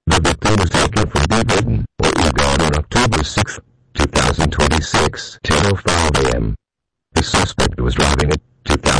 The victim was taken from Beaverton, Oregon on October 6, 2026, 10:05 a.m. The suspect was driving a